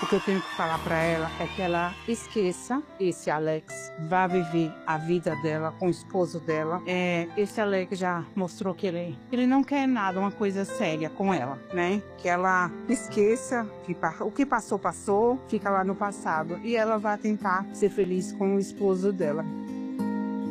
O que eu tenho que falar para ela é que ela esqueça esse Alex, vá viver a vida dela com o esposo dela. Esse Alex já mostrou que ele não quer nada, uma coisa séria com ela, né? Que ela esqueça que o que passou, fica lá no passado. E ela vai tentar ser feliz com o esposo dela.